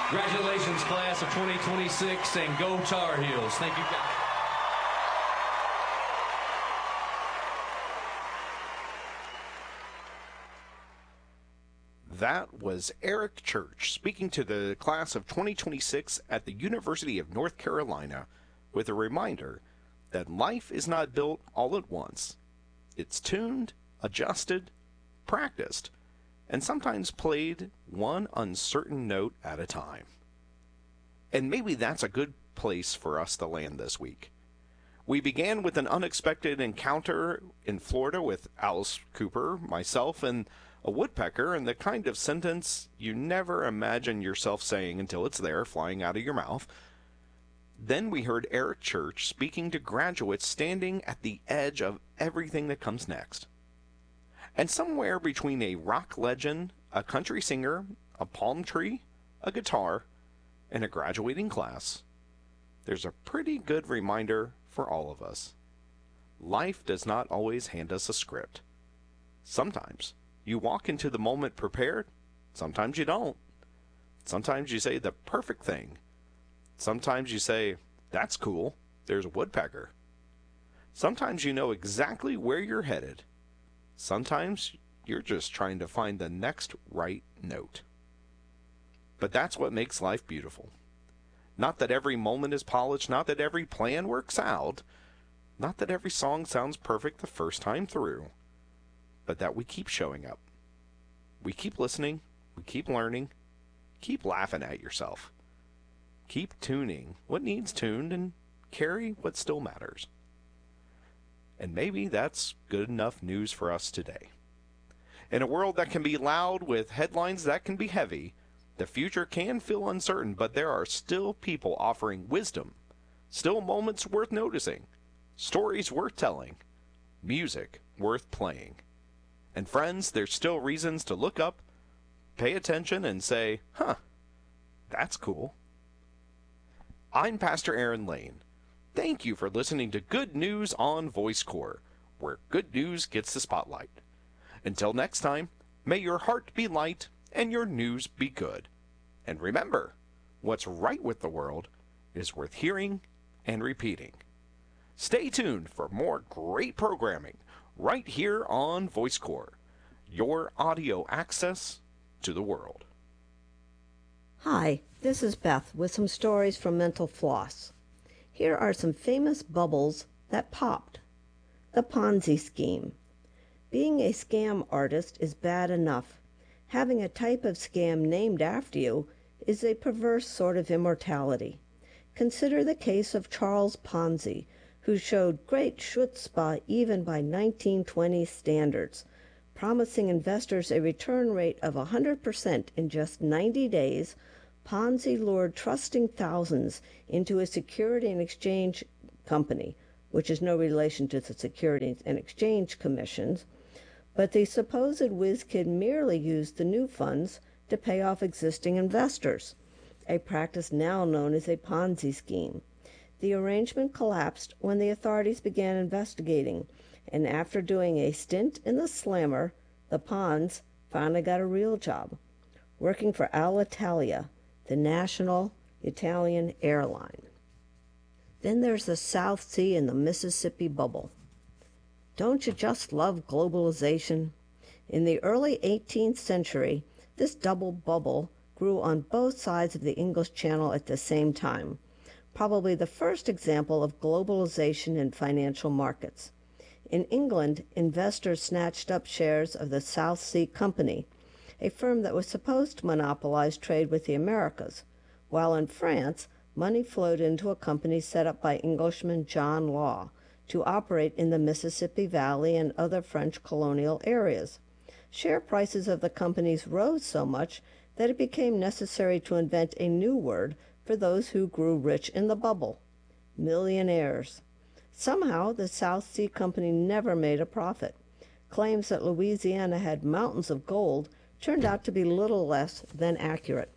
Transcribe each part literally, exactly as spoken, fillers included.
Congratulations, class of twenty twenty-six, and go Tar Heels. Thank you, guys. That was Eric Church speaking to the class of twenty twenty-six at the University of North Carolina with a reminder that life is not built all at once. It's tuned, adjusted, practiced, and sometimes played one uncertain note at a time. And maybe that's a good place for us to land this week. We began with an unexpected encounter in Florida with Alice Cooper, myself, and a woodpecker, and the kind of sentence you never imagine yourself saying until it's there, flying out of your mouth. Then we heard Eric Church speaking to graduates standing at the edge of everything that comes next. And somewhere between a rock legend, a country singer, a palm tree, a guitar, and a graduating class, there's a pretty good reminder for all of us. Life does not always hand us a script. Sometimes you walk into the moment prepared, sometimes you don't. Sometimes you say the perfect thing. Sometimes you say, that's cool, there's a woodpecker. Sometimes you know exactly where you're headed. Sometimes you're just trying to find the next right note. But that's what makes life beautiful. Not that every moment is polished, not that every plan works out, not that every song sounds perfect the first time through, but that we keep showing up. We keep listening, we keep learning, keep laughing at yourself. Keep tuning what needs tuned and carry what still matters. And maybe that's good enough news for us today. In a world that can be loud with headlines that can be heavy, the future can feel uncertain, but there are still people offering wisdom, still moments worth noticing, stories worth telling, music worth playing. And friends, there's still reasons to look up, pay attention, and say, huh, that's cool. I'm Pastor Aaron Lane. Thank you for listening to Good News on VoiceCore, where good news gets the spotlight. Until next time, may your heart be light and your news be good. And remember, what's right with the world is worth hearing and repeating. Stay tuned for more great programming right here on VoiceCore, your audio access to the world. Hi, this is Beth with some stories from Mental Floss. Here are some famous bubbles that popped. The Ponzi scheme. Being a scam artist is bad enough. Having a type of scam named after you is a perverse sort of immortality. Consider the case of Charles Ponzi, who showed great chutzpah even by nineteen twenties standards, promising investors a return rate of one hundred percent in just ninety days. Ponzi lured trusting thousands into a Security and Exchange Company, which is no relation to the Securities and Exchange Commissions, but the supposed whiz kid merely used the new funds to pay off existing investors, a practice now known as a Ponzi scheme. The arrangement collapsed when the authorities began investigating, and after doing a stint in the slammer, the Pons finally got a real job, working for Alitalia, the national Italian airline. Then there's the South Sea and the Mississippi bubble. Don't you just love globalization? In the early eighteenth century, this double bubble grew on both sides of the English Channel at the same time, probably the first example of globalization in financial markets. In England, investors snatched up shares of the South Sea Company, a firm that was supposed to monopolize trade with the Americas, while in France, money flowed into a company set up by Englishman John Law to operate in the Mississippi Valley and other French colonial areas. Share prices of the companies rose so much that it became necessary to invent a new word for those who grew rich in the bubble: millionaires. Somehow, the South Sea Company never made a profit. Claims that Louisiana had mountains of gold turned out to be little less than accurate.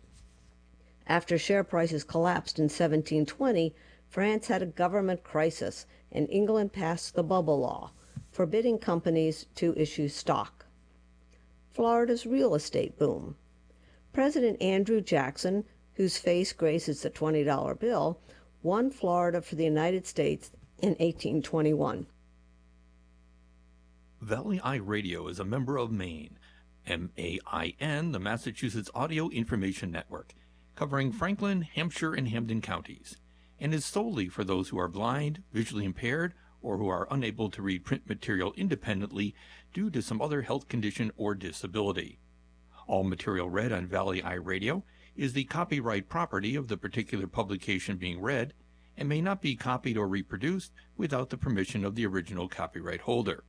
After share prices collapsed in seventeen twenty, France had a government crisis, and England passed the bubble law, forbidding companies to issue stock. Florida's real estate boom. President Andrew Jackson whose face graces the twenty dollar bill, won Florida for the United States in eighteen twenty-one. Valley Eye Radio is a member of MAIN, M A I N, the Massachusetts Audio Information Network, covering Franklin, Hampshire, and Hampden counties, and is solely for those who are blind, visually impaired, or who are unable to read print material independently due to some other health condition or disability. All material read on Valley Eye Radio is the copyright property of the particular publication being read and may not be copied or reproduced without the permission of the original copyright holder.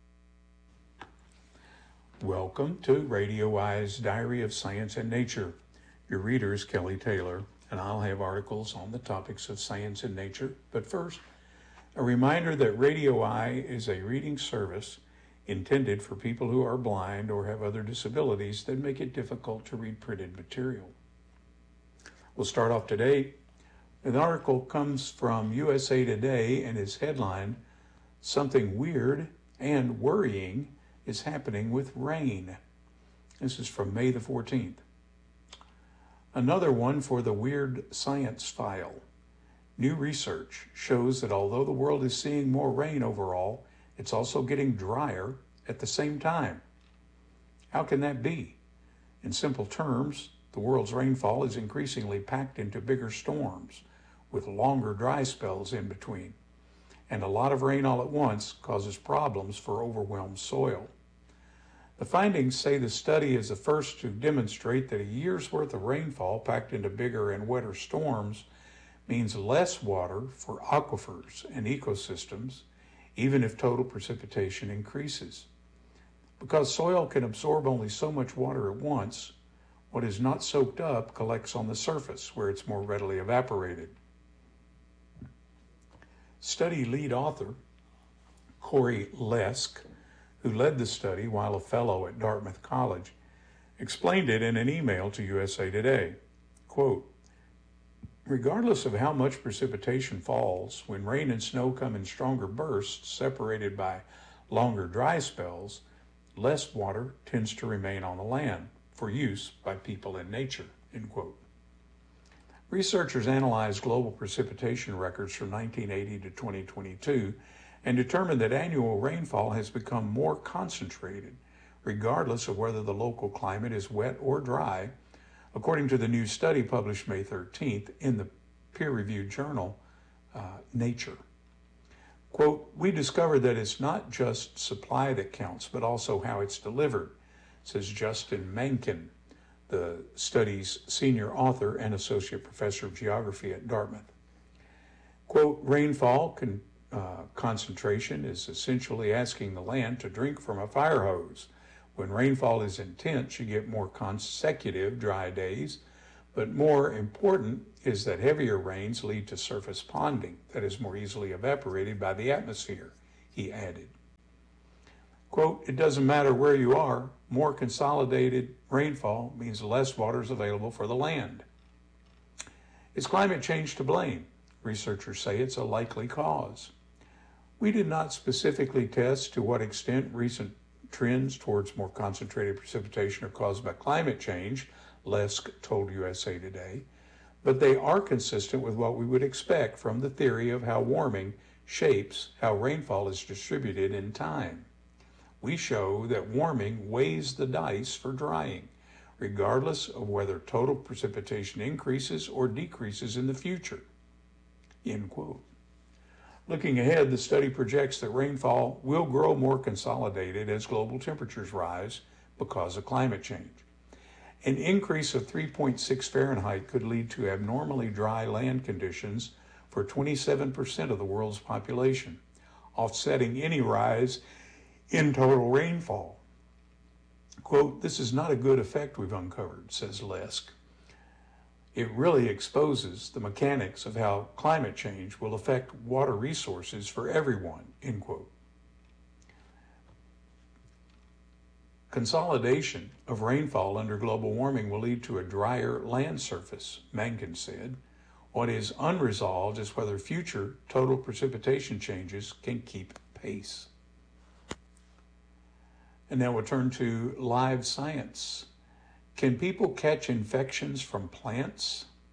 Welcome to Radio Eye's Diary of Science and Nature. Your reader is Kelly Taylor, and I'll have articles on the topics of science and nature. But first, a reminder that Radio Eye is a reading service intended for people who are blind or have other disabilities that make it difficult to read printed material. We'll start off today. An article comes from U S A Today and is headlined, "Something Weird and Worrying is Happening with Rain." This is from May the fourteenth. Another one for the Weird Science File. New research shows that although the world is seeing more rain overall, it's also getting drier at the same time. How can that be? In simple terms, the world's rainfall is increasingly packed into bigger storms, with longer dry spells in between. And a lot of rain all at once causes problems for overwhelmed soil. The findings say the study is the first to demonstrate that a year's worth of rainfall packed into bigger and wetter storms means less water for aquifers and ecosystems, even if total precipitation increases. Because soil can absorb only so much water at once, what is not soaked up collects on the surface where it's more readily evaporated. Study lead author Corey Lesk, who led the study while a fellow at Dartmouth College, explained it in an email to U S A Today. Quote, "Regardless of how much precipitation falls, when rain and snow come in stronger bursts separated by longer dry spells, less water tends to remain on the land for use by people in nature." End quote. Researchers analyzed global precipitation records from nineteen eighty to twenty twenty-two and determined that annual rainfall has become more concentrated, regardless of whether the local climate is wet or dry, according to the new study published May thirteenth in the peer-reviewed journal uh, Nature. Quote, "We discovered that it's not just supply that counts, but also how it's delivered," says Justin Mankin, the study's senior author and associate professor of geography at Dartmouth. Quote, "Rainfall can, uh, concentration is essentially asking the land to drink from a fire hose. When rainfall is intense, you get more consecutive dry days, but more important is that heavier rains lead to surface ponding that is more easily evaporated by the atmosphere," he added. Quote, "It doesn't matter where you are, more consolidated rainfall means less water is available for the land. Is climate change to blame? Researchers say it's a likely cause. We did not specifically test to what extent recent trends towards more concentrated precipitation are caused by climate change," Lesk told U S A Today, "but they are consistent with what we would expect from the theory of how warming shapes how rainfall is distributed in time. We show that warming weighs the dice for drying, regardless of whether total precipitation increases or decreases in the future." End quote. Looking ahead, the study projects that rainfall will grow more consolidated as global temperatures rise because of climate change. An increase of three point six Fahrenheit could lead to abnormally dry land conditions for twenty-seven percent of the world's population, offsetting any rise in total rainfall. Quote, "This is not a good effect we've uncovered," says Lesk. "It really exposes the mechanics of how climate change will affect water resources for everyone," end quote. Consolidation of rainfall under global warming will lead to a drier land surface, Mankin said. What is unresolved is whether future total precipitation changes can keep pace. And now we'll turn to live science. Can people catch infections from plants?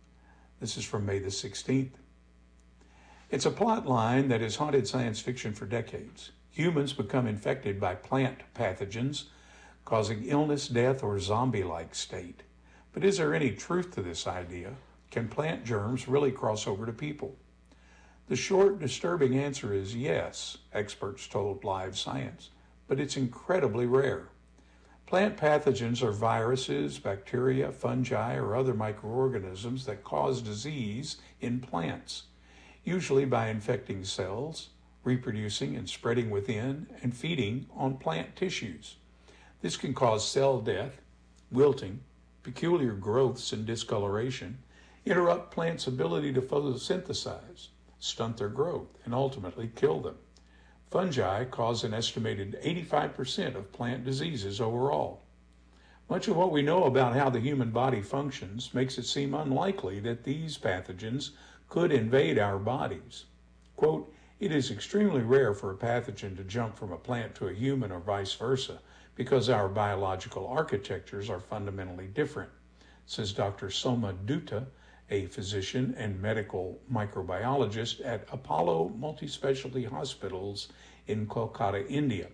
This is from May the sixteenth. It's a plot line that has haunted science fiction for decades. Humans become infected by plant pathogens, causing illness, death, or zombie-like state. But is there any truth to this idea? Can plant germs really cross over to people? The short, disturbing answer is yes, experts told Live Science, but it's incredibly rare. Plant pathogens are viruses, bacteria, fungi, or other microorganisms that cause disease in plants, usually by infecting cells, reproducing and spreading within, and feeding on plant tissues. This can cause cell death, wilting, peculiar growths and discoloration, interrupt plants' ability to photosynthesize, stunt their growth, and ultimately kill them. Fungi cause an estimated eighty-five percent of plant diseases overall. Much of what we know about how the human body functions makes it seem unlikely that these pathogens could invade our bodies. Quote, "It is extremely rare for a pathogen to jump from a plant to a human or vice versa because our biological architectures are fundamentally different," says Doctor Soma Dutta, a physician and medical microbiologist at Apollo Multispecialty Hospitals in Kolkata, India.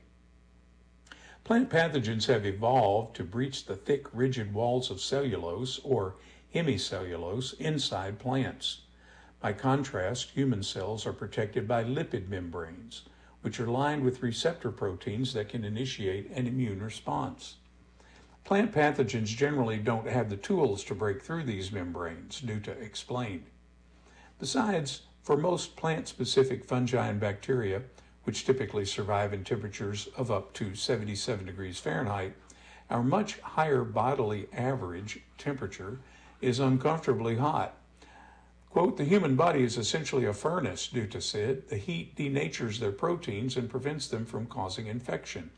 Plant pathogens have evolved to breach the thick, rigid walls of cellulose or hemicellulose inside plants. By contrast, human cells are protected by lipid membranes, which are lined with receptor proteins that can initiate an immune response. Plant pathogens generally don't have the tools to break through these membranes, Dutta explained. Besides, for most plant-specific fungi and bacteria, which typically survive in temperatures of up to seventy-seven degrees Fahrenheit, our much higher bodily average temperature is uncomfortably hot. Quote, "The human body is essentially a furnace," Dutta said. "The heat denatures their proteins and prevents them from causing infection."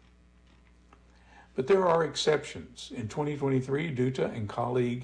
But there are exceptions. In twenty twenty-three, Dutta and colleague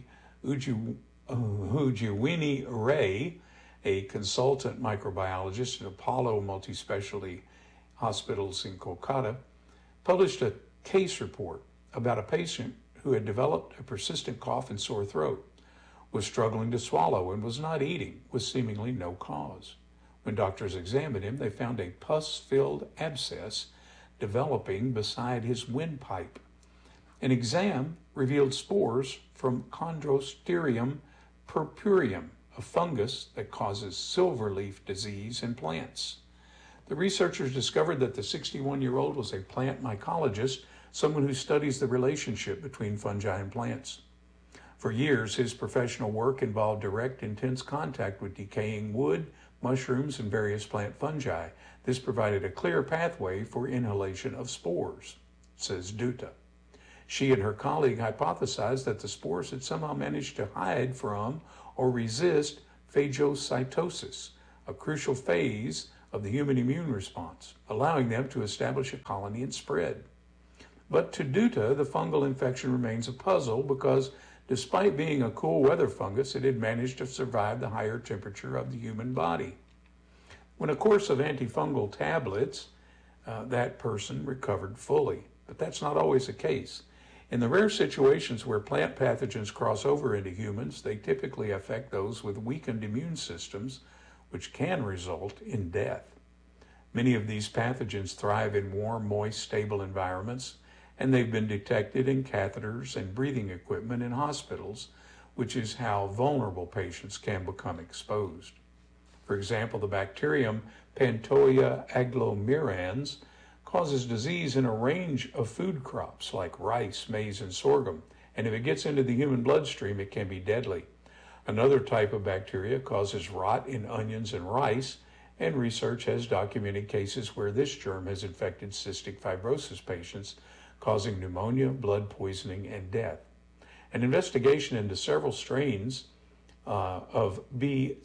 Ujiwini Ray, a consultant microbiologist at Apollo Multispecialty Hospitals in Kolkata, published a case report about a patient who had developed a persistent cough and sore throat, was struggling to swallow, and was not eating with seemingly no cause. When doctors examined him, they found a pus-filled abscess developing beside his windpipe. An exam revealed spores from Chondrostridium purpureum, a fungus that causes silverleaf disease in plants. The researchers discovered that the sixty-one-year-old was a plant mycologist, someone who studies the relationship between fungi and plants. For years, his professional work involved direct, intense contact with decaying wood, mushrooms, and various plant fungi. This provided a clear pathway for inhalation of spores, says Dutta. She and her colleague hypothesized that the spores had somehow managed to hide from or resist phagocytosis, a crucial phase of the human immune response, allowing them to establish a colony and spread. But to Dutta, the fungal infection remains a puzzle because despite being a cool weather fungus, it had managed to survive the higher temperature of the human body. When a course of antifungal tablets, uh, that person recovered fully. But that's not always the case. In the rare situations where plant pathogens cross over into humans, they typically affect those with weakened immune systems, which can result in death. Many of these pathogens thrive in warm, moist, stable environments, and they've been detected in catheters and breathing equipment in hospitals, which is how vulnerable patients can become exposed. For example, the bacterium Pantoia agglomerans causes disease in a range of food crops like rice, maize, and sorghum, and if it gets into the human bloodstream, it can be deadly. Another type of bacteria causes rot in onions and rice, and research has documented cases where this germ has infected cystic fibrosis patients, causing pneumonia, blood poisoning, and death. An investigation into several strains uh, of B.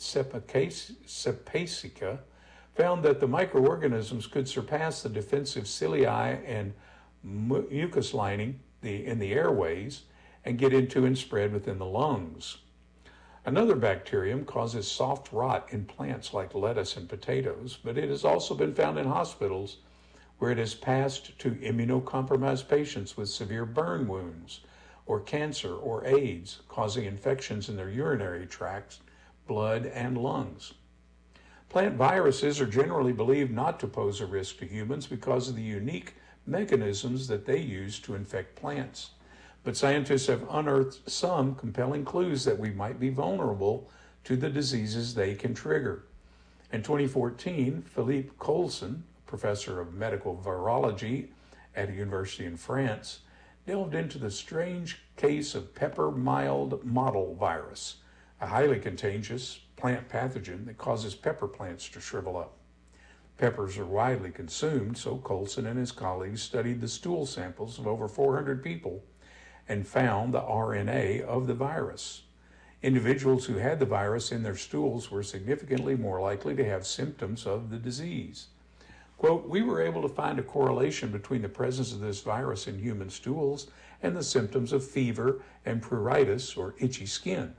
cepacica found that the microorganisms could surpass the defensive cilia and mu- mucus lining the, in the airways and get into and spread within the lungs. Another bacterium causes soft rot in plants like lettuce and potatoes, but it has also been found in hospitals where it has passed to immunocompromised patients with severe burn wounds or cancer or AIDS, causing infections in their urinary tracts blood, and lungs. Plant viruses are generally believed not to pose a risk to humans because of the unique mechanisms that they use to infect plants. But scientists have unearthed some compelling clues that we might be vulnerable to the diseases they can trigger. In twenty fourteen, Philippe Colson, professor of medical virology at a university in France, delved into the strange case of pepper mild mottle virus, a highly contagious plant pathogen that causes pepper plants to shrivel up. Peppers are widely consumed, so Colson and his colleagues studied the stool samples of over four hundred people and found the R N A of the virus. Individuals who had the virus in their stools were significantly more likely to have symptoms of the disease. Quote, we were able to find a correlation between the presence of this virus in human stools and the symptoms of fever and pruritus, or itchy skin.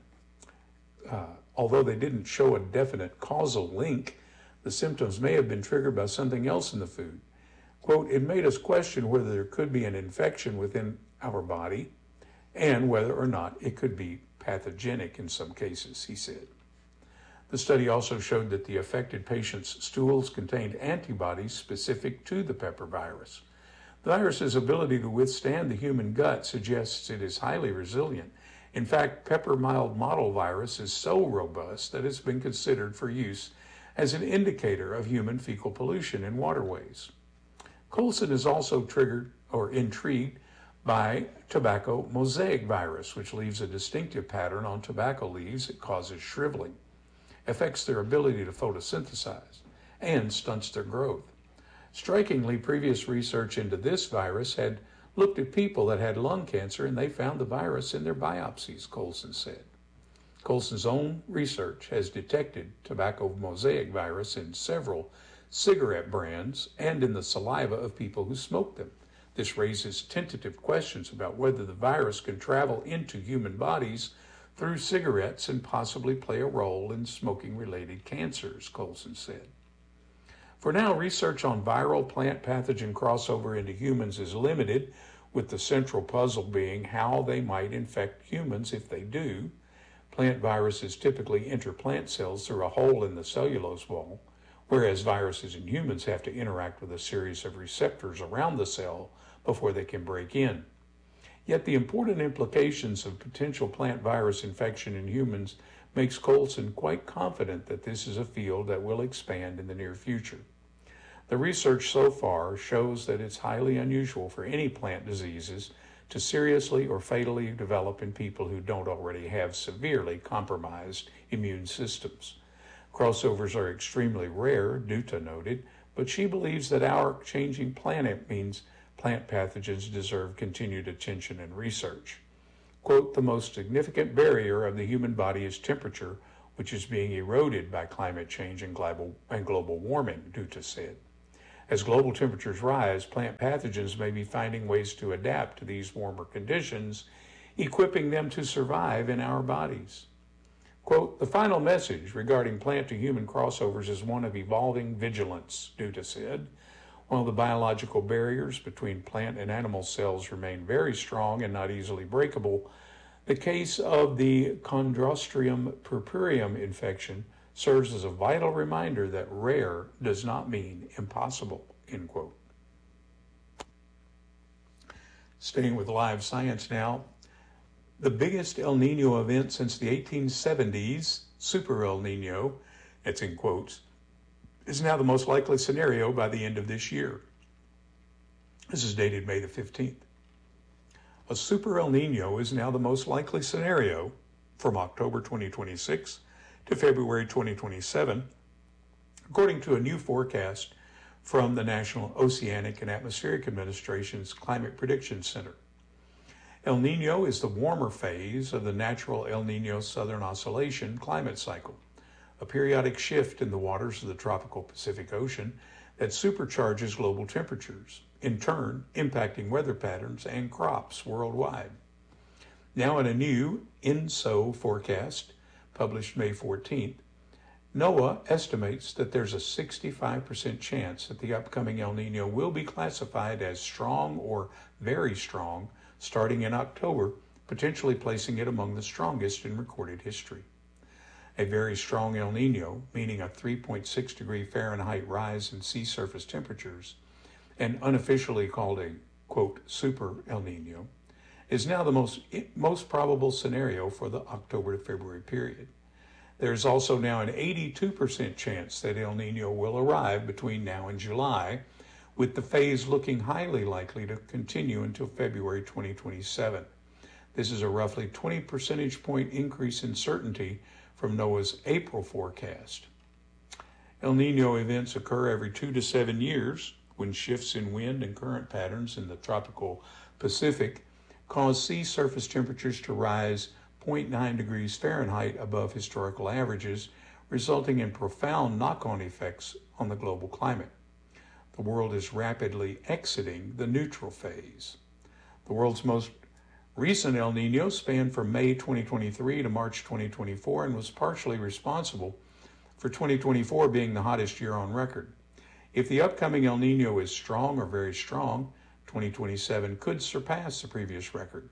Uh, although they didn't show a definite causal link, the symptoms may have been triggered by something else in the food. Quote, it made us question whether there could be an infection within our body and whether or not it could be pathogenic in some cases, he said. The study also showed that the affected patient's stools contained antibodies specific to the pepper virus. The virus's ability to withstand the human gut suggests it is highly resilient. In fact, pepper mild mottle virus is so robust that it's been considered for use as an indicator of human fecal pollution in waterways. Colson is also triggered or intrigued by tobacco mosaic virus, which leaves a distinctive pattern on tobacco leaves that causes shriveling, affects their ability to photosynthesize, and stunts their growth. Strikingly, previous research into this virus had looked at people that had lung cancer, and they found the virus in their biopsies, Colson said. Colson's own research has detected tobacco mosaic virus in several cigarette brands and in the saliva of people who smoke them. This raises tentative questions about whether the virus can travel into human bodies through cigarettes and possibly play a role in smoking-related cancers, Colson said. For now, research on viral plant pathogen crossover into humans is limited, with the central puzzle being how they might infect humans if they do. Plant viruses typically enter plant cells through a hole in the cellulose wall, whereas viruses in humans have to interact with a series of receptors around the cell before they can break in. Yet the important implications of potential plant virus infection in humans makes Colson quite confident that this is a field that will expand in the near future. The research so far shows that it's highly unusual for any plant diseases to seriously or fatally develop in people who don't already have severely compromised immune systems. Crossovers are extremely rare, Dutta noted, but she believes that our changing planet means plant pathogens deserve continued attention and research. Quote, the most significant barrier of the human body is temperature, which is being eroded by climate change and global, and global warming, Dutta said. As global temperatures rise, plant pathogens may be finding ways to adapt to these warmer conditions, equipping them to survive in our bodies. Quote, the final message regarding plant-to-human crossovers is one of evolving vigilance, Dutta said. While the biological barriers between plant and animal cells remain very strong and not easily breakable, the case of the Chondrostrium purpureum infection serves as a vital reminder that rare does not mean impossible, end quote. Staying with live science now, the biggest El Nino event since the eighteen seventies, Super El Nino, that's in quotes, is now the most likely scenario by the end of this year. This is dated May the fifteenth. A Super El Nino is now the most likely scenario from October twenty twenty-six to February twenty twenty-seven, according to a new forecast from the National Oceanic and Atmospheric Administration's Climate Prediction Center. El Nino is the warmer phase of the natural El Nino Southern Oscillation climate cycle, a periodic shift in the waters of the tropical Pacific Ocean that supercharges global temperatures, in turn impacting weather patterns and crops worldwide. Now in a new ENSO forecast, published May fourteenth, NOAA estimates that there's a sixty-five percent chance that the upcoming El Nino will be classified as strong or very strong starting in October, potentially placing it among the strongest in recorded history. A very strong El Nino, meaning a three point six degree Fahrenheit rise in sea surface temperatures, and unofficially called a, quote, super El Nino, is now the most, most probable scenario for the October to February period. There's also now an eighty-two percent chance that El Nino will arrive between now and July, with the phase looking highly likely to continue until February twenty twenty-seven. This is a roughly twenty percentage point increase in certainty from NOAA's April forecast. El Nino events occur every two to seven years when shifts in wind and current patterns in the tropical Pacific cause sea surface temperatures to rise zero point nine degrees Fahrenheit above historical averages, resulting in profound knock-on effects on the global climate. The world is rapidly exiting the neutral phase. The world's most recent El Nino spanned from May twenty twenty-three to March twenty twenty-four and was partially responsible for twenty twenty-four being the hottest year on record. If the upcoming El Nino is strong or very strong, twenty twenty-seven could surpass the previous record.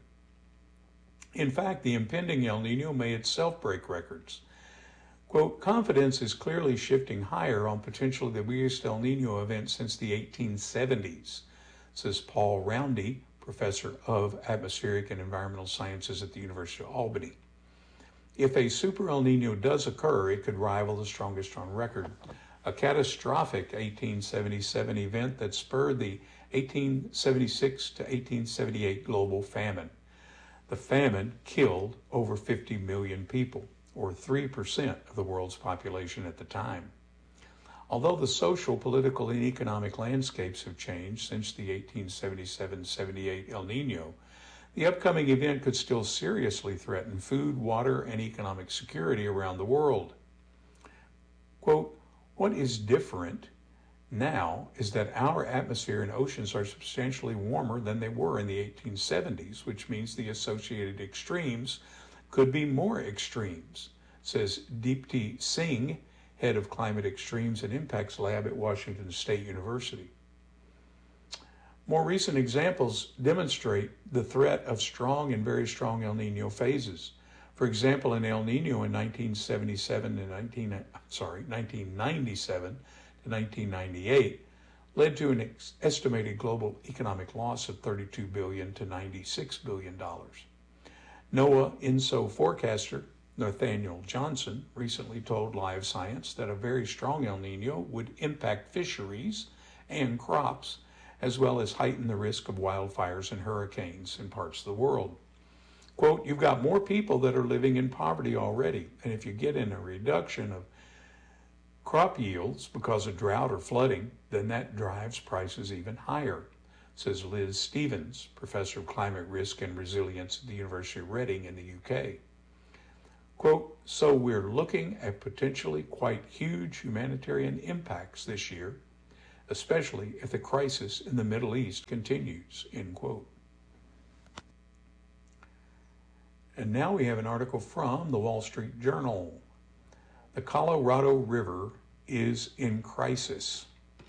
In fact, the impending El Nino may itself break records. Quote, confidence is clearly shifting higher on potentially the biggest El Nino event since the eighteen seventies, says Paul Roundy, professor of atmospheric and environmental sciences at the University of Albany. If a super El Nino does occur, it could rival the strongest on record, a catastrophic eighteen seventy-seven event that spurred the eighteen seventy-six to eighteen seventy-eight global famine. The famine killed over fifty million people, or three percent of the world's population at the time. Although the social, political, and economic landscapes have changed since the eighteen seventy-seven seventy-eight El Nino, the upcoming event could still seriously threaten food, water, and economic security around the world. Quote, what is different now is that our atmosphere and oceans are substantially warmer than they were in the eighteen seventies, which means the associated extremes could be more extremes, says Deepti Singh, head of Climate Extremes and Impacts Lab at Washington State University. More recent examples demonstrate the threat of strong and very strong El Nino phases. For example, an El Nino in nineteen seventy-seven to nineteen, sorry, nineteen ninety-seven to nineteen ninety-eight led to an ex- estimated global economic loss of thirty-two billion dollars to ninety-six billion dollars. NOAA I N S O forecaster Nathaniel Johnson recently told Live Science that a very strong El Nino would impact fisheries and crops, as well as heighten the risk of wildfires and hurricanes in parts of the world. Quote, you've got more people that are living in poverty already, and if you get in a reduction of crop yields because of drought or flooding, then that drives prices even higher, says Liz Stevens, professor of climate risk and resilience at the University of Reading in the U K. Quote, so we're looking at potentially quite huge humanitarian impacts this year, especially if the crisis in the Middle East continues, end quote. And now we have an article from the Wall Street Journal. The Colorado River is in crisis.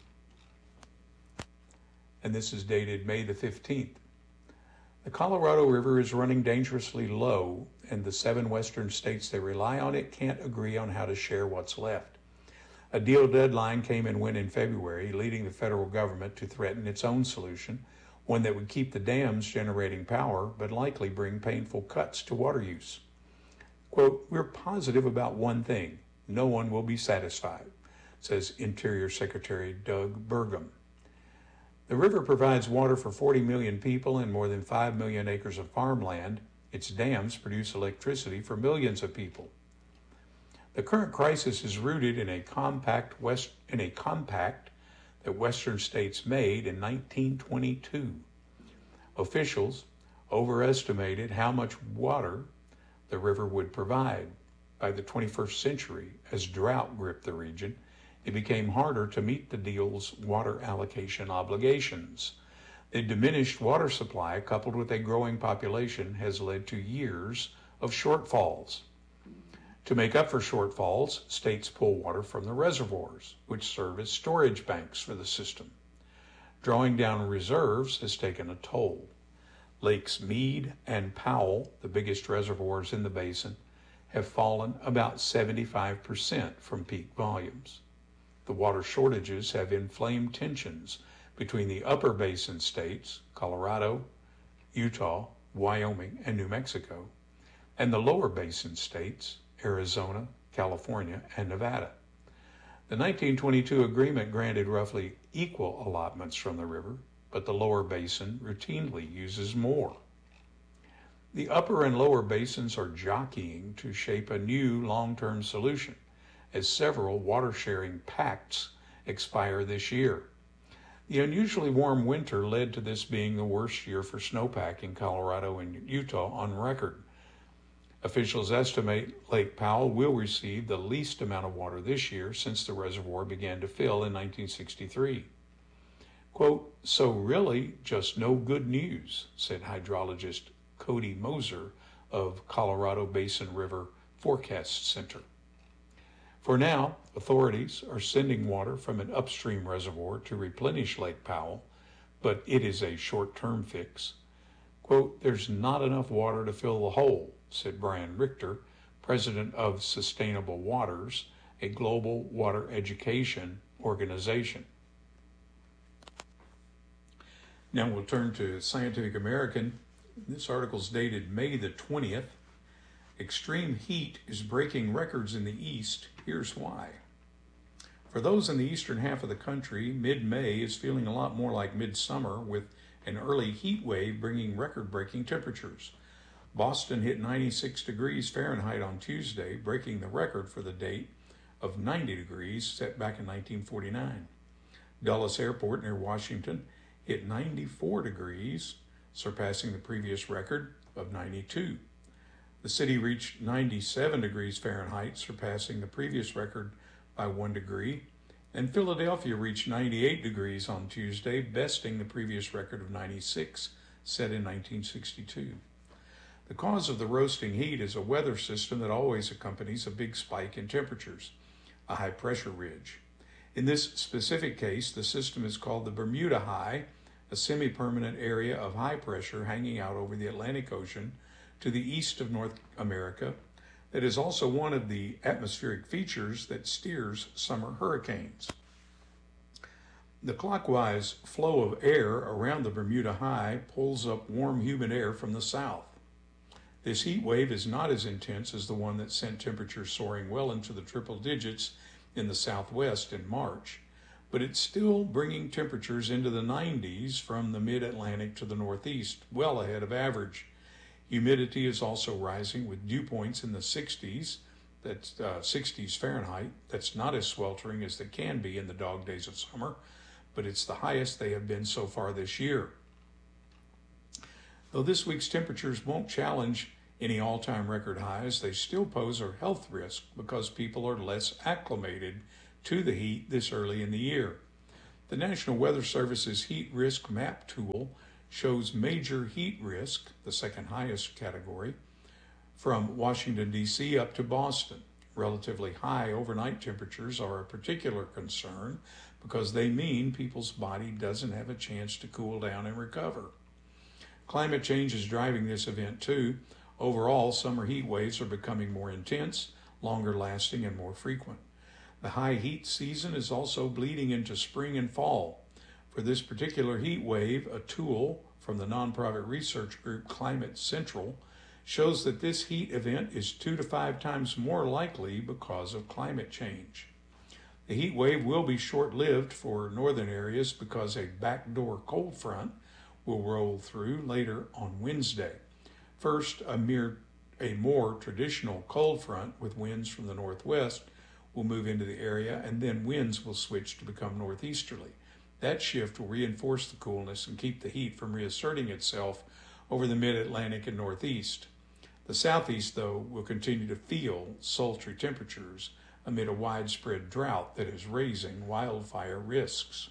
And this is dated May the fifteenth. The Colorado River is running dangerously low, and the seven western states that rely on it can't agree on how to share what's left. A deal deadline came and went in February, leading the federal government to threaten its own solution, one that would keep the dams generating power, but likely bring painful cuts to water use. Quote, we're positive about one thing. No one will be satisfied, says Interior Secretary Doug Burgum. The river provides water for forty million people and more than five million acres of farmland. Its dams produce electricity for millions of people. The current crisis is rooted in a compact west in a compact that Western states made in nineteen twenty-two. Officials overestimated how much water the river would provide. By the twenty-first century, as drought gripped the region, it became harder to meet the deal's water allocation obligations. The diminished water supply, coupled with a growing population, has led to years of shortfalls. To make up for shortfalls, states pull water from the reservoirs, which serve as storage banks for the system. Drawing down reserves has taken a toll. Lakes Meade and Powell, the biggest reservoirs in the basin, have fallen about seventy-five percent from peak volumes. The water shortages have inflamed tensions between the upper basin states, Colorado, Utah, Wyoming, and New Mexico, and the lower basin states, Arizona, California, and Nevada. The nineteen twenty-two agreement granted roughly equal allotments from the river, but the lower basin routinely uses more. The upper and lower basins are jockeying to shape a new long-term solution, as several water-sharing pacts expire this year. The unusually warm winter led to this being the worst year for snowpack in Colorado and Utah on record. Officials estimate Lake Powell will receive the least amount of water this year since the reservoir began to fill in nineteen sixty-three. Quote, "So really just no good news," said hydrologist Cody Moser of Colorado Basin River Forecast Center. For now, authorities are sending water from an upstream reservoir to replenish Lake Powell, but it is a short-term fix. Quote, "There's not enough water to fill the hole," said Brian Richter, president of Sustainable Waters, a global water education organization. Now we'll turn to Scientific American. This article is dated May the twentieth. Extreme heat is breaking records in the East. Here's why. For those in the eastern half of the country, mid-May is feeling a lot more like midsummer, with an early heat wave bringing record-breaking temperatures. Boston hit ninety-six degrees Fahrenheit on Tuesday, breaking the record for the date of ninety degrees set back in nineteen forty-nine. Dulles Airport near Washington hit ninety-four degrees, surpassing the previous record of ninety-two. The city reached ninety-seven degrees Fahrenheit, surpassing the previous record by one degree, and Philadelphia reached ninety-eight degrees on Tuesday, besting the previous record of ninety-six, set in nineteen sixty-two. The cause of the roasting heat is a weather system that always accompanies a big spike in temperatures, a high-pressure ridge. In this specific case, the system is called the Bermuda High, a semi-permanent area of high pressure hanging out over the Atlantic Ocean to the east of North America that is also one of the atmospheric features that steers summer hurricanes. The clockwise flow of air around the Bermuda High pulls up warm, humid air from the south. This heat wave is not as intense as the one that sent temperatures soaring well into the triple digits in the southwest in March, but it's still bringing temperatures into the nineties from the mid-Atlantic to the northeast, well ahead of average. Humidity is also rising with dew points in the sixties, that's uh, sixties Fahrenheit. That's not as sweltering as they can be in the dog days of summer, but it's the highest they have been so far this year. Though this week's temperatures won't challenge any all-time record highs, they still pose a health risk because people are less acclimated to the heat this early in the year. The National Weather Service's Heat Risk Map tool shows major heat risk, the second highest category, from Washington, D C up to Boston. Relatively high overnight temperatures are a particular concern because they mean people's body doesn't have a chance to cool down and recover. Climate change is driving this event too. Overall, summer heat waves are becoming more intense, longer lasting, and more frequent. The high heat season is also bleeding into spring and fall. For this particular heat wave, a tool from the nonprofit research group Climate Central shows that this heat event is two to five times more likely because of climate change. The heat wave will be short-lived for northern areas because a backdoor cold front will roll through later on Wednesday. First, a, mere, a more traditional cold front with winds from the northwest will move into the area, and then winds will switch to become northeasterly. That shift will reinforce the coolness and keep the heat from reasserting itself over the mid-Atlantic and northeast. The southeast, though, will continue to feel sultry temperatures amid a widespread drought that is raising wildfire risks.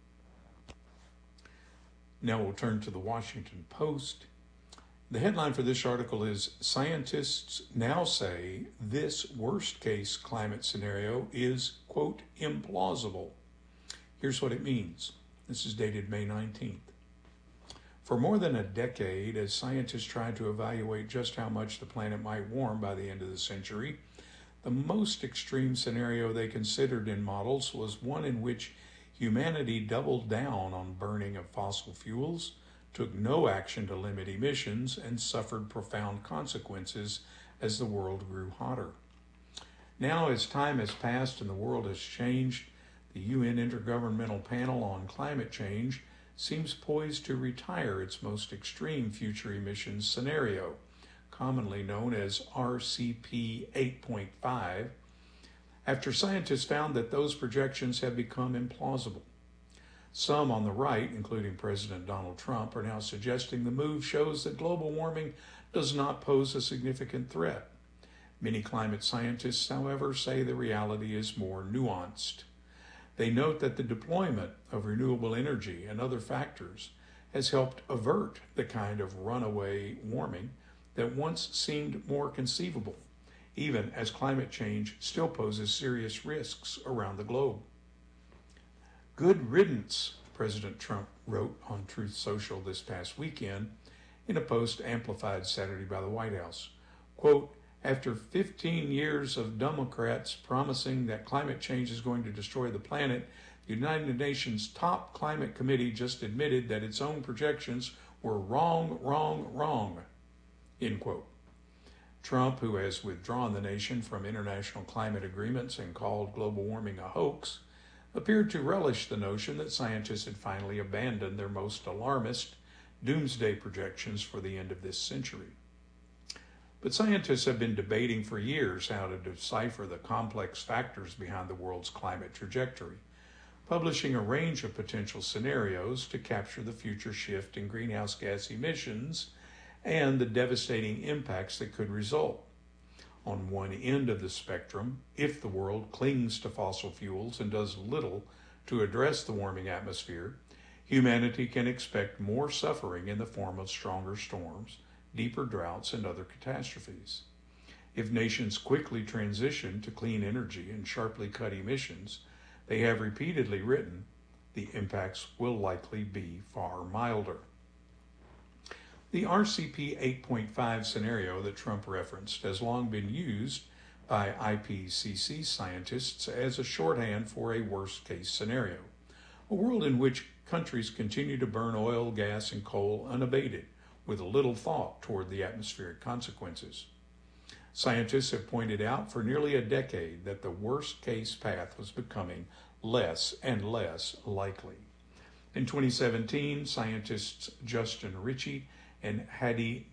Now we'll turn to the Washington Post. The headline for this article is, "Scientists now say this worst-case climate scenario is, quote, implausible." Here's what it means. This is dated May nineteenth. For more than a decade, as scientists tried to evaluate just how much the planet might warm by the end of the century, the most extreme scenario they considered in models was one in which humanity doubled down on burning of fossil fuels, took no action to limit emissions, and suffered profound consequences as the world grew hotter. Now, as time has passed and the world has changed, the U N Intergovernmental Panel on Climate Change seems poised to retire its most extreme future emissions scenario, commonly known as R C P eight point five, after scientists found that those projections have become implausible. Some on the right, including President Donald Trump, are now suggesting the move shows that global warming does not pose a significant threat. Many climate scientists, however, say the reality is more nuanced. They note that the deployment of renewable energy and other factors has helped avert the kind of runaway warming that once seemed more conceivable, even as climate change still poses serious risks around the globe. Good riddance, President Trump wrote on Truth Social this past weekend in a post amplified Saturday by the White House. Quote, after fifteen years of Democrats promising that climate change is going to destroy the planet, the United Nations top climate committee just admitted that its own projections were wrong, wrong, wrong, end quote. Trump, who has withdrawn the nation from international climate agreements and called global warming a hoax, appeared to relish the notion that scientists had finally abandoned their most alarmist doomsday projections for the end of this century. But scientists have been debating for years how to decipher the complex factors behind the world's climate trajectory, publishing a range of potential scenarios to capture the future shift in greenhouse gas emissions and the devastating impacts that could result. On one end of the spectrum, if the world clings to fossil fuels and does little to address the warming atmosphere, humanity can expect more suffering in the form of stronger storms, deeper droughts, and other catastrophes. If nations quickly transition to clean energy and sharply cut emissions, they have repeatedly written, the impacts will likely be far milder. The R C P eight point five scenario that Trump referenced has long been used by I P C C scientists as a shorthand for a worst-case scenario, a world in which countries continue to burn oil, gas, and coal unabated, with little thought toward the atmospheric consequences. Scientists have pointed out for nearly a decade that the worst-case path was becoming less and less likely. In twenty seventeen, scientists Justin Ritchie and Hadi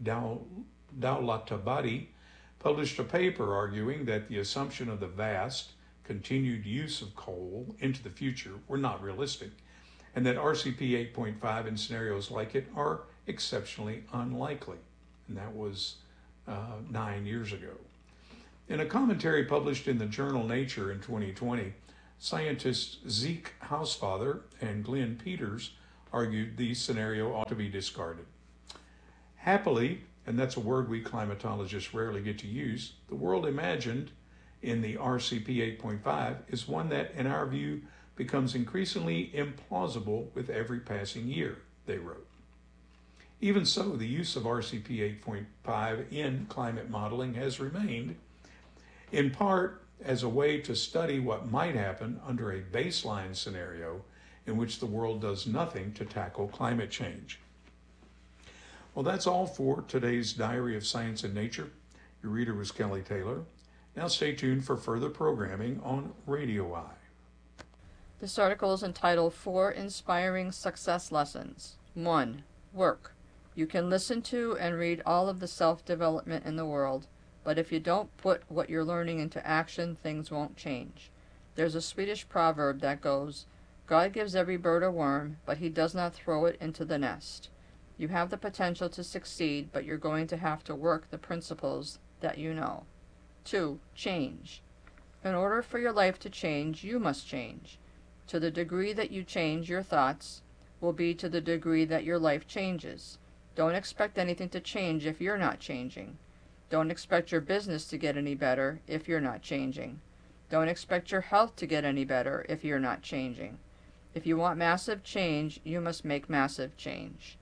Dowlatabadi published a paper arguing that the assumption of the vast, continued use of coal into the future were not realistic, and that R C P eight point five and scenarios like it are exceptionally unlikely. And that was uh, nine years ago. In a commentary published in the journal Nature in twenty twenty, scientists Zeke Housefather and Glenn Peters argued the scenario ought to be discarded. Happily, and that's a word we climatologists rarely get to use, the world imagined in the R C P eight point five is one that, in our view, becomes increasingly implausible with every passing year, they wrote. Even so, the use of R C P eight point five in climate modeling has remained, in part as a way to study what might happen under a baseline scenario in which the world does nothing to tackle climate change. Well, that's all for today's Diary of Science and Nature. Your reader was Kelly Taylor. Now stay tuned for further programming on Radio Eye. This article is entitled Four Inspiring Success Lessons. one. Work. You can listen to and read all of the self-development in the world, but if you don't put what you're learning into action, things won't change. There's a Swedish proverb that goes, God gives every bird a worm, but he does not throw it into the nest. You have the potential to succeed, but you're going to have to work the principles that you know. two. Change. In order for your life to change, you must change. To the degree that you change, your thoughts will be to the degree that your life changes. Don't expect anything to change if you're not changing. Don't expect your business to get any better if you're not changing. Don't expect your health to get any better if you're not changing. If you want massive change, you must make massive change.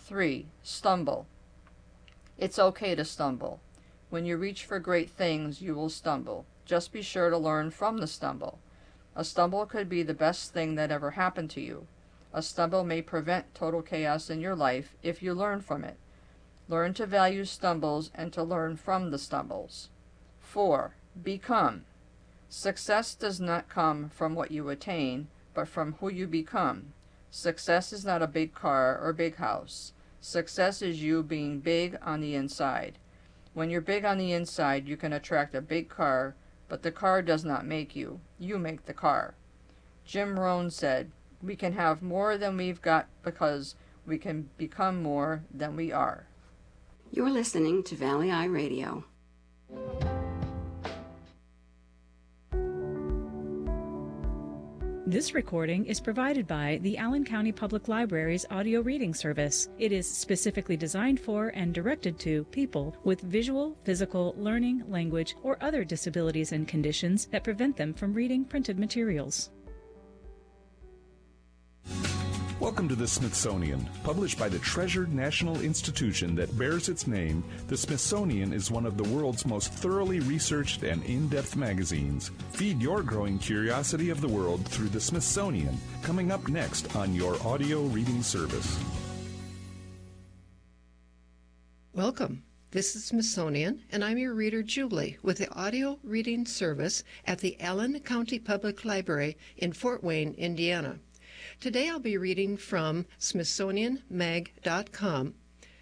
Three, stumble. It's okay to stumble. When you reach for great things, you will stumble. Just be sure to learn from the stumble. A stumble could be the best thing that ever happened to you. A stumble may prevent total chaos in your life if you learn from it. Learn to value stumbles and to learn from the stumbles. Four, become. Success does not come from what you attain, but from who you become. Success is not a big car or big house. Success is you being big on the inside. When you're big on the inside, you can attract a big car, but the car does not make you. You make the car. Jim Rohn said, "We can have more than we've got because we can become more than we are." You're listening to Valley Eye Radio. This recording is provided by the Allen County Public Library's audio reading service. It is specifically designed for and directed to people with visual, physical, learning, language, or other disabilities and conditions that prevent them from reading printed materials. Welcome to the Smithsonian. Published by the treasured national institution that bears its name, the Smithsonian is one of the world's most thoroughly researched and in-depth magazines. Feed your growing curiosity of the world through the Smithsonian, coming up next on your audio reading service. Welcome. This is Smithsonian, and I'm your reader, Julie, with the audio reading service at the Allen County Public Library in Fort Wayne, Indiana. Today I'll be reading from Smithsonian Mag dot com,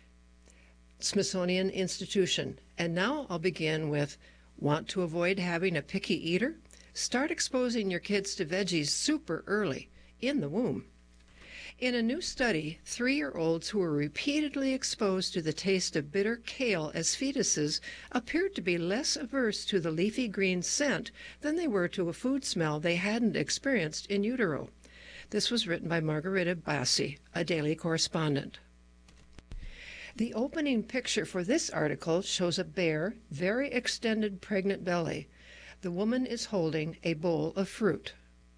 Smithsonian Institution. And now I'll begin with, want to avoid having a picky eater? Start exposing your kids to veggies super early, in the womb. In a new study, three-year-olds who were repeatedly exposed to the taste of bitter kale as fetuses appeared to be less averse to the leafy green scent than they were to a food smell they hadn't experienced in utero. This was written by Margarita Bassi, a daily correspondent. The opening picture for this article shows a bare, very extended pregnant belly. The woman is holding a bowl of fruit.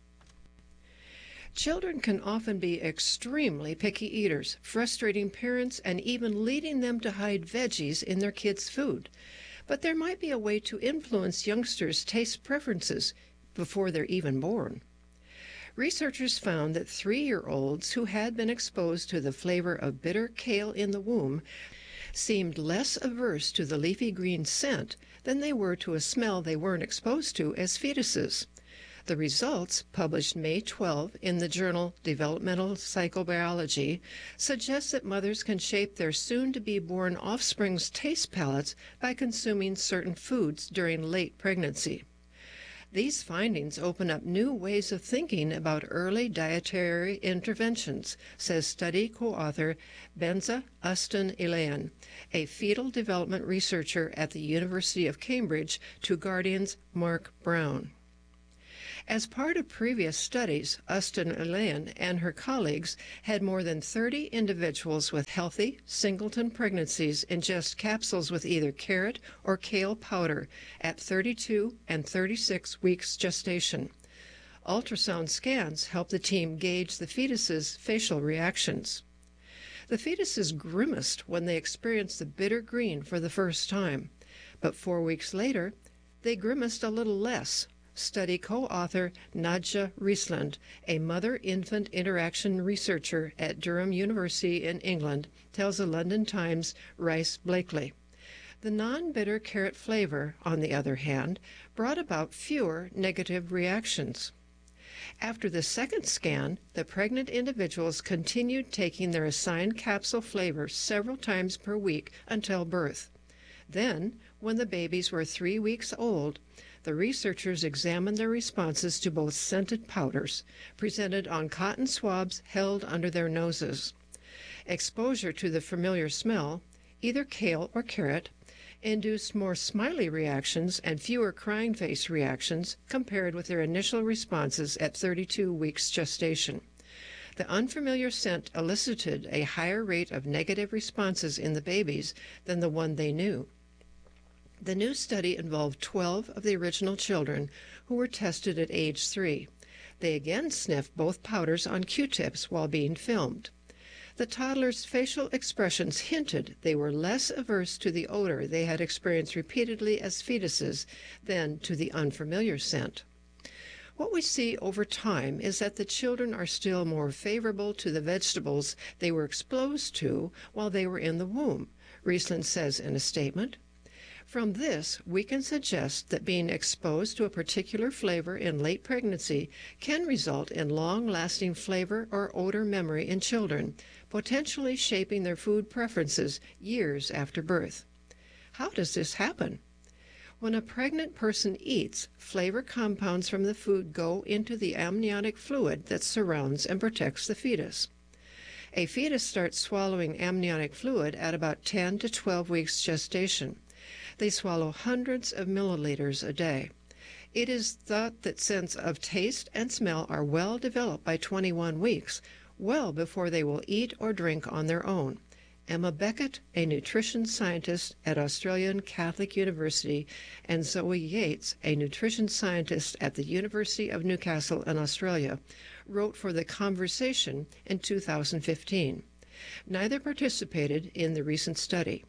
Children can often be extremely picky eaters, frustrating parents and even leading them to hide veggies in their kids' food. But there might be a way to influence youngsters' taste preferences before they're even born. Researchers found that three-year-olds who had been exposed to the flavor of bitter kale in the womb seemed less averse to the leafy green scent than they were to a smell they weren't exposed to as fetuses. The results, published May twelfth in the journal Developmental Psychobiology, suggest that mothers can shape their soon-to-be-born offspring's taste palates by consuming certain foods during late pregnancy. These findings open up new ways of thinking about early dietary interventions, says study co-author Benza Ustin-Elayan, a fetal development researcher at the University of Cambridge, to Guardian's Mark Brown. As part of previous studies, Ustin-Elayan and her colleagues had more than thirty individuals with healthy singleton pregnancies ingest capsules with either carrot or kale powder at thirty-two and thirty-six weeks gestation. Ultrasound scans helped the team gauge the fetus's facial reactions. The fetuses grimaced when they experienced the bitter green for the first time, but four weeks later, they grimaced a little less. Study co-author Nadja Riesland, a mother-infant interaction researcher at Durham University in England, tells the London Times' Rice Blakely. The non-bitter carrot flavor, on the other hand, brought about fewer negative reactions. After the second scan, the pregnant individuals continued taking their assigned capsule flavor several times per week until birth. Then, when the babies were three weeks old, the researchers examined their responses to both scented powders, presented on cotton swabs held under their noses. Exposure to the familiar smell, either kale or carrot, induced more smiley reactions and fewer crying face reactions compared with their initial responses at thirty-two weeks gestation. The unfamiliar scent elicited a higher rate of negative responses in the babies than the one they knew. The new study involved twelve of the original children who were tested at age three. They again sniffed both powders on Q-tips while being filmed. The toddlers' facial expressions hinted they were less averse to the odor they had experienced repeatedly as fetuses than to the unfamiliar scent. What we see over time is that the children are still more favorable to the vegetables they were exposed to while they were in the womb, Riesland says in a statement. From this, we can suggest that being exposed to a particular flavor in late pregnancy can result in long-lasting flavor or odor memory in children, potentially shaping their food preferences years after birth. How does this happen? When a pregnant person eats, flavor compounds from the food go into the amniotic fluid that surrounds and protects the fetus. A fetus starts swallowing amniotic fluid at about ten to twelve weeks gestation. They swallow hundreds of milliliters a day. It is thought that sense of taste and smell are well developed by twenty-one weeks, well before they will eat or drink on their own. Emma Beckett, a nutrition scientist at Australian Catholic University, and Zoe Yates, a nutrition scientist at the University of Newcastle in Australia, wrote for The Conversation in two thousand fifteen. Neither participated in the recent study.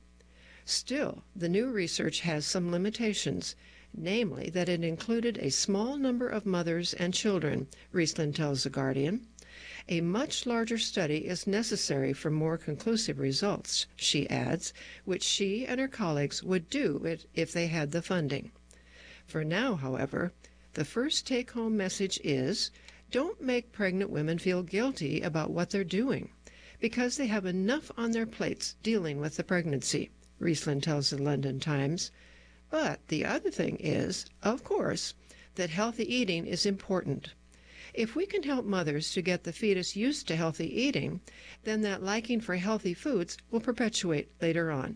Still, the new research has some limitations, namely that it included a small number of mothers and children, Riesland tells The Guardian. A much larger study is necessary for more conclusive results, she adds, which she and her colleagues would do it if they had the funding. For now, however, the first take-home message is, don't make pregnant women feel guilty about what they're doing, because they have enough on their plates dealing with the pregnancy, Riesland tells the London Times. But the other thing is, of course, that healthy eating is important. If we can help mothers to get the fetus used to healthy eating, then that liking for healthy foods will perpetuate later on.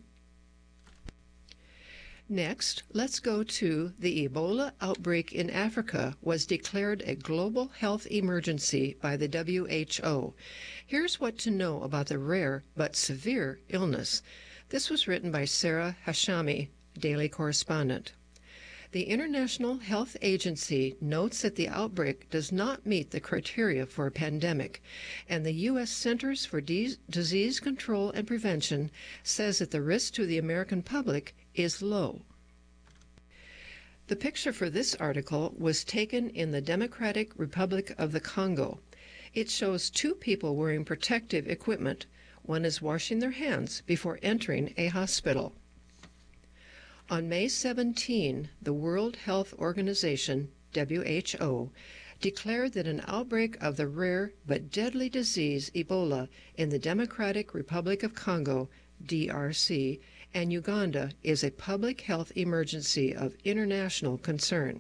Next, let's go to the Ebola outbreak in Africa was declared a global health emergency by the W H O. Here's what to know about the rare but severe illness. This was written by Sarah Hashami, Daily Correspondent. The International Health Agency notes that the outbreak does not meet the criteria for a pandemic, and the U S Centers for D- Disease Control and Prevention says that the risk to the American public is low. The picture for this article was taken in the Democratic Republic of the Congo. It shows two people wearing protective equipment. One is washing their hands before entering a hospital. On May seventeenth, the World Health Organization, W H O, declared that an outbreak of the rare but deadly disease Ebola in the Democratic Republic of Congo, D R C, and Uganda is a public health emergency of international concern.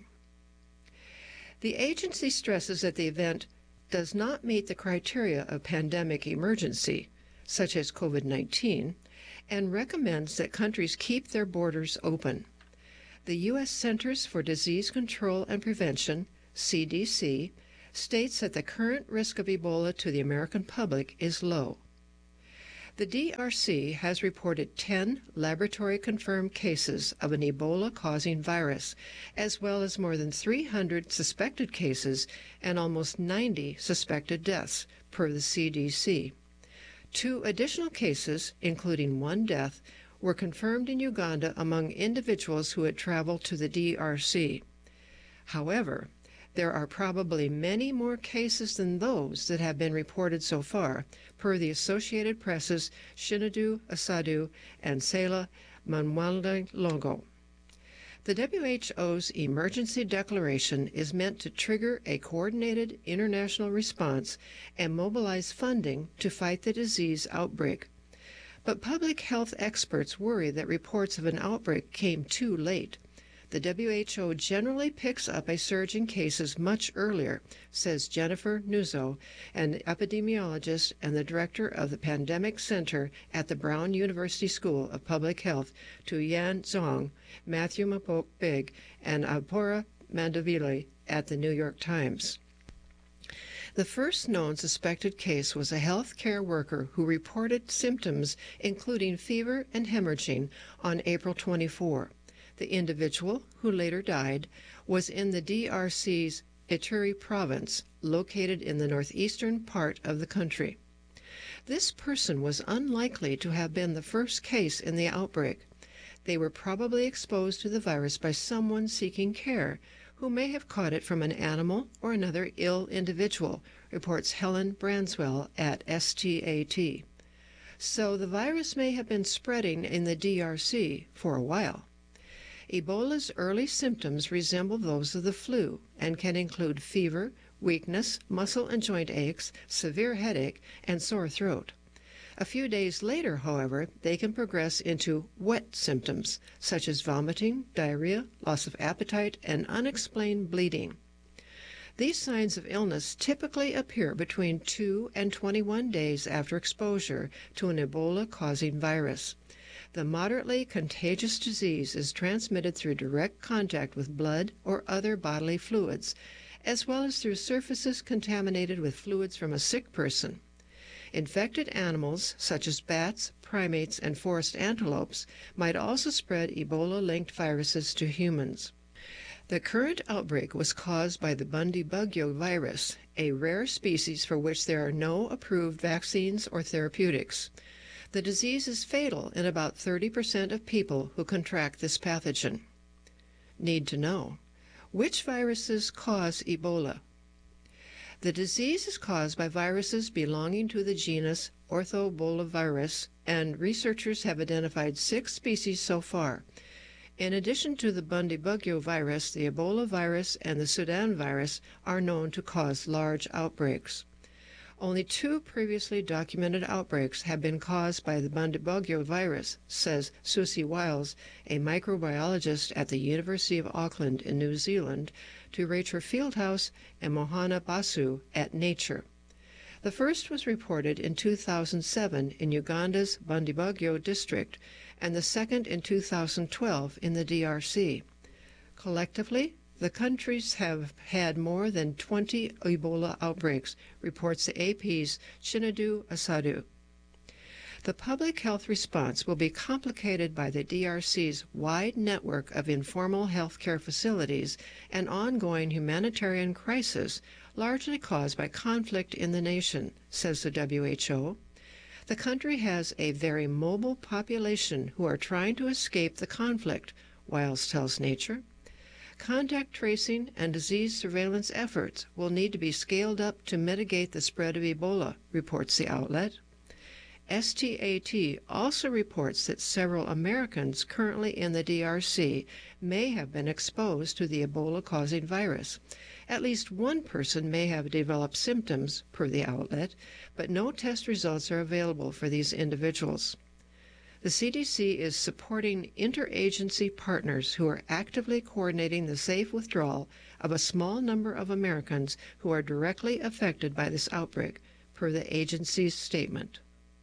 The agency stresses that the event does not meet the criteria of pandemic emergency, such as COVID nineteen, and recommends that countries keep their borders open. The U S Centers for Disease Control and Prevention, C D C, states that the current risk of Ebola to the American public is low. The D R C has reported ten laboratory-confirmed cases of an Ebola-causing virus, as well as more than three hundred suspected cases and almost ninety suspected deaths, per the C D C. Two additional cases, including one death, were confirmed in Uganda among individuals who had traveled to the D R C. However, there are probably many more cases than those that have been reported so far, per the Associated Press's Shinadu Asadu and Sela Manwalde Longo. The W H O's emergency declaration is meant to trigger a coordinated international response and mobilize funding to fight the disease outbreak. But public health experts worry that reports of an outbreak came too late. The W H O generally picks up a surge in cases much earlier, says Jennifer Nuzzo, an epidemiologist and the director of the Pandemic Center at the Brown University School of Public Health, to Yan Zhong, Matthew Mapok Big, and Apora Mandavili at the New York Times. The first known suspected case was a health care worker who reported symptoms including fever and hemorrhaging on April twenty-fourth. The individual, who later died, was in the D R C's Ituri province, located in the northeastern part of the country. This person was unlikely to have been the first case in the outbreak. They were probably exposed to the virus by someone seeking care, who may have caught it from an animal or another ill individual, reports Helen Branswell at S T A T. So the virus may have been spreading in the D R C for a while. Ebola's early symptoms resemble those of the flu and can include fever, weakness, muscle and joint aches, severe headache, and sore throat. A few days later, however, they can progress into wet symptoms, such as vomiting, diarrhea, loss of appetite, and unexplained bleeding. These signs of illness typically appear between two and twenty-one days after exposure to an Ebola-causing virus. The moderately contagious disease is transmitted through direct contact with blood or other bodily fluids, as well as through surfaces contaminated with fluids from a sick person. Infected animals, such as bats, primates, and forest antelopes, might also spread Ebola-linked viruses to humans. The current outbreak was caused by the Bundibugyo virus, a rare species for which there are no approved vaccines or therapeutics. The disease is fatal in about thirty percent of people who contract this pathogen. Need to know: which viruses cause Ebola? The disease is caused by viruses belonging to the genus Orthobolavirus, and researchers have identified six species so far. In addition to the Bundibugyo virus, the Ebola virus and the Sudan virus are known to cause large outbreaks. Only two previously documented outbreaks have been caused by the Bundibugyo virus, says Susie Wiles, a microbiologist at the University of Auckland in New Zealand, to Rachel Fieldhouse and Mohana Basu at Nature. The first was reported in two thousand seven in Uganda's Bundibugyo district, and the second in two thousand twelve in the D R C. Collectively, the countries have had more than twenty Ebola outbreaks, reports the A P's Chinedu Asadu. The public health response will be complicated by the D R C's wide network of informal health care facilities and ongoing humanitarian crisis, largely caused by conflict in the nation, says the W H O. The country has a very mobile population who are trying to escape the conflict, Wiles tells Nature. Contact tracing and disease surveillance efforts will need to be scaled up to mitigate the spread of Ebola, reports the outlet. S T A T also reports that several Americans currently in the D R C may have been exposed to the Ebola-causing virus. At least one person may have developed symptoms, per the outlet, but no test results are available for these individuals. The C D C is supporting interagency partners who are actively coordinating the safe withdrawal of a small number of Americans who are directly affected by this outbreak, per the agency's statement.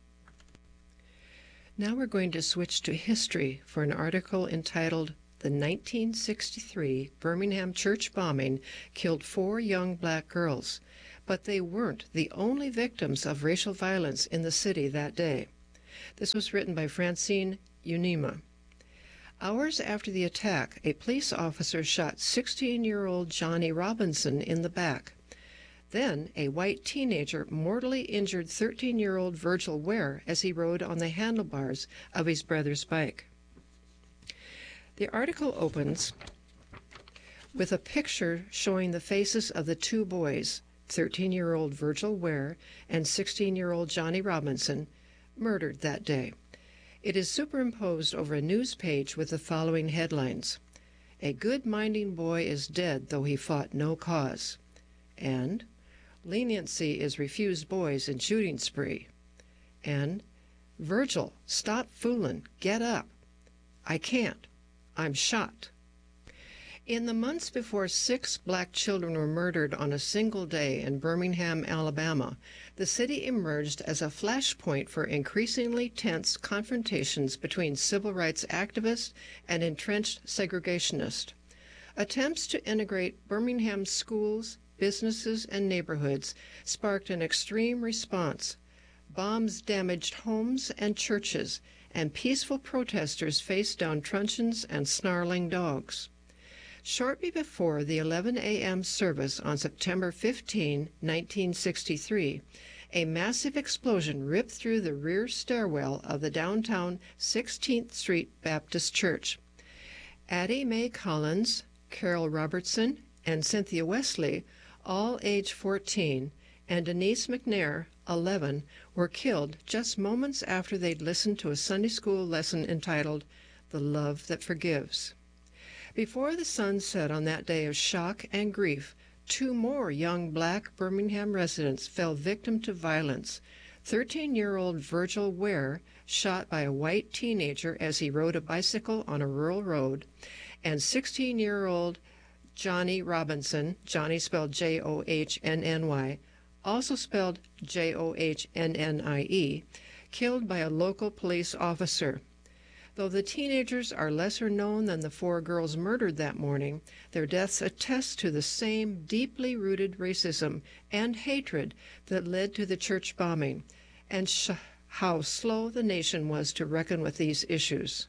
Now we're going to switch to history for an article entitled "The nineteen sixty-three Birmingham Church Bombing Killed Four Young Black Girls, but they weren't the only victims of racial violence in the city that day." This was written by Francine Unima. Hours after the attack, a police officer shot sixteen-year-old Johnny Robinson in the back. Then a white teenager mortally injured thirteen-year-old Virgil Ware as he rode on the handlebars of his brother's bike. The article opens with a picture showing the faces of the two boys, thirteen-year-old Virgil Ware and sixteen-year-old Johnny Robinson, murdered that day. It is superimposed over a news page with the following headlines: "A good-minding boy is dead though he fought no cause," and "Leniency is refused boys in shooting spree," and "Virgil, stop foolin', get up." "I can't. I'm shot." In the months before six black children were murdered on a single day in Birmingham, Alabama, the city emerged as a flashpoint for increasingly tense confrontations between civil rights activists and entrenched segregationists. Attempts to integrate Birmingham's schools, businesses, and neighborhoods sparked an extreme response. Bombs damaged homes and churches, and peaceful protesters faced down truncheons and snarling dogs. Shortly before the eleven a m service on September fifteenth, nineteen sixty-three, A massive explosion ripped through the rear stairwell of the downtown sixteenth Street Baptist Church. Addie Mae Collins, Carol Robertson, and Cynthia Wesley, all age fourteen, and Denise McNair, eleven, were killed just moments after they'd listened to a Sunday school lesson entitled The Love That Forgives. Before the sun set on that day of shock and grief, two more young black Birmingham residents fell victim to violence. thirteen-year-old Virgil Ware, shot by a white teenager as he rode a bicycle on a rural road, and sixteen-year-old Johnny Robinson, Johnny spelled J O H N N Y, also spelled J O H N N I E, killed by a local police officer. Though the teenagers are lesser known than the four girls murdered that morning, their deaths attest to the same deeply rooted racism and hatred that led to the church bombing, and sh- how slow the nation was to reckon with these issues.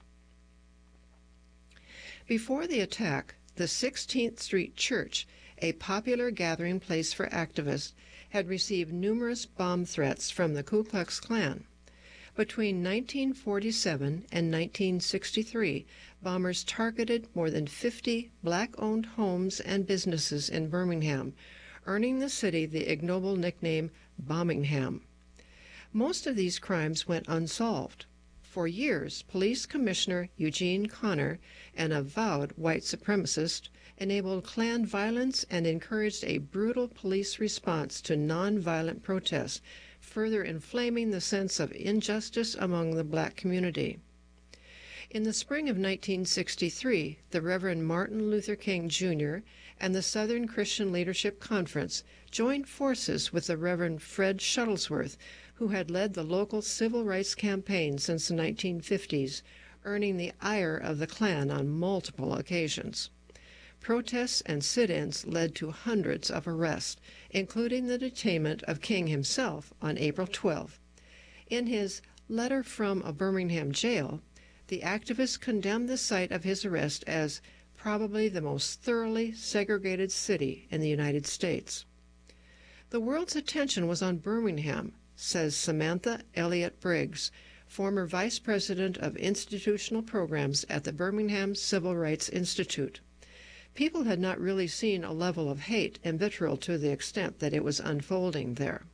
Before the attack, the sixteenth Street Church, a popular gathering place for activists, had received numerous bomb threats from the Ku Klux Klan. Between nineteen forty-seven and nineteen sixty-three, bombers targeted more than fifty black-owned homes and businesses in Birmingham, earning the city the ignoble nickname Bombingham. Most of these crimes went unsolved. For years, Police Commissioner Eugene Connor, an avowed white supremacist, enabled Klan violence and encouraged a brutal police response to nonviolent protests, further inflaming the sense of injustice among the black community. In the spring of nineteen sixty-three, the Reverend Martin Luther King Junior and the Southern Christian Leadership Conference joined forces with the Reverend Fred Shuttlesworth, who had led the local civil rights campaign since the nineteen fifties, earning the ire of the Klan on multiple occasions. Protests and sit-ins led to hundreds of arrests, including the detainment of King himself on April twelfth. In his Letter from a Birmingham Jail, the activist condemned the site of his arrest as probably the most thoroughly segregated city in the United States. The world's attention was on Birmingham, says Samantha Elliott Briggs, former vice president of institutional programs at the Birmingham Civil Rights Institute. People had not really seen a level of hate and vitriol to the extent that it was unfolding there.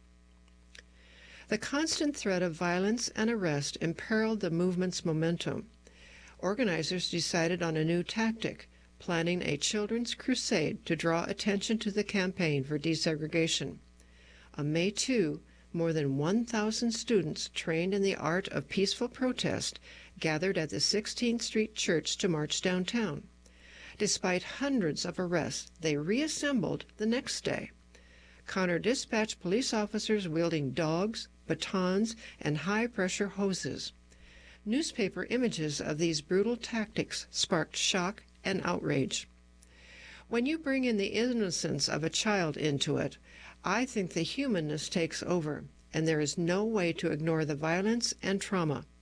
The constant threat of violence and arrest imperiled the movement's momentum. Organizers decided on a new tactic, planning a children's crusade to draw attention to the campaign for desegregation. On May second, more than one thousand students trained in the art of peaceful protest gathered at the sixteenth Street Church to march downtown. Despite hundreds of arrests, they reassembled the next day. Connor dispatched police officers wielding dogs, batons, and high-pressure hoses. Newspaper images of these brutal tactics sparked shock and outrage. When you bring in the innocence of a child into it, I think the humanness takes over, and there is no way to ignore the violence and trauma.